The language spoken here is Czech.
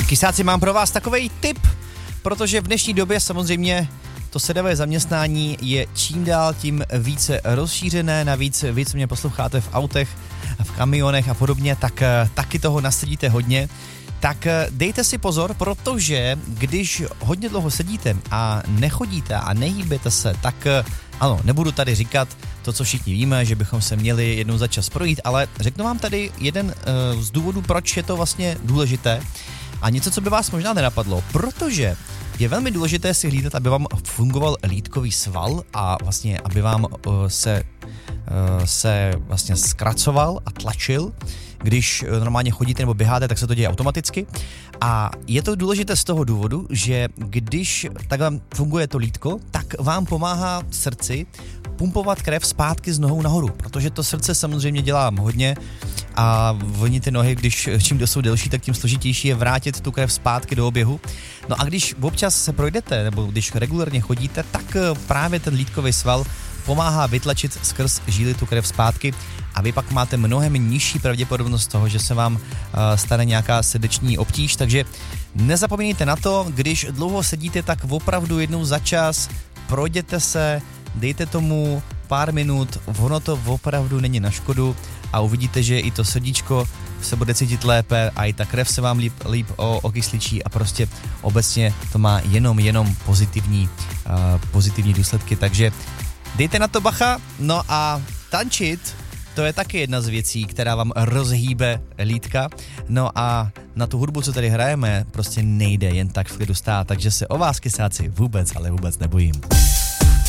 Kysáci, mám pro vás takovej tip, protože v dnešní době samozřejmě to sedavé zaměstnání je čím dál tím více rozšířené, navíc vy, co mě posloucháte v autech, v kamionech a podobně, tak taky toho nasadíte hodně. Tak dejte si pozor, protože když hodně dlouho sedíte a nechodíte a nehýbete se, tak ano, nebudu tady říkat to, co všichni víme, že bychom se měli jednou za čas projít, ale řeknu vám tady jeden z důvodů, proč je to vlastně důležité a něco, co by vás možná nenapadlo, protože je velmi důležité si hlídat, aby vám fungoval lýtkový sval a vlastně, aby vám se vlastně zkracoval a tlačil. Když normálně chodíte nebo běháte, tak se to děje automaticky. A je to důležité z toho důvodu, že když takhle funguje to lýtko, tak vám pomáhá srdci pumpovat krev zpátky z nohou nahoru, protože to srdce samozřejmě dělá hodně a oni ty nohy, čím jsou delší, tak tím složitější je vrátit tu krev zpátky do oběhu. No a když občas se projdete, nebo když regulérně chodíte, tak právě ten lýtkový sval pomáhá vytlačit skrz žíly tu krev zpátky a vy pak máte mnohem nižší pravděpodobnost toho, že se vám stane nějaká srdeční obtíž, takže nezapomeňte na to, když dlouho sedíte, tak opravdu jednou za čas projděte se, dejte tomu pár minut, ono to opravdu není na škodu a uvidíte, že i to srdíčko se bude cítit lépe a i ta krev se vám líp okysličí a prostě obecně to má jenom pozitivní důsledky, takže dejte na to bacha, no a tančit, to je taky jedna z věcí, která vám rozhýbe lítka, no a na tu hudbu, co tady hrajeme, prostě nejde jen tak v klidu stát, takže se o vás, kysáci, vůbec, ale vůbec nebojím.